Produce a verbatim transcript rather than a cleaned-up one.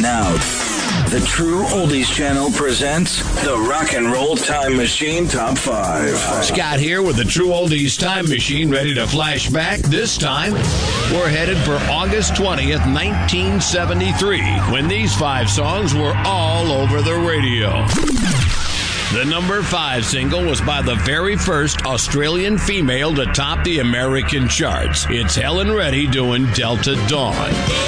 now, the True Oldies Channel presents the Rock and Roll Time Machine Top five. Scott here with the True Oldies Time Machine, ready to flash back. This time, we're headed for August twentieth, nineteen seventy-three, when these five songs were all over the radio. The number five single was by the very first Australian female to top the American charts. It's Helen Reddy doing Delta Dawn.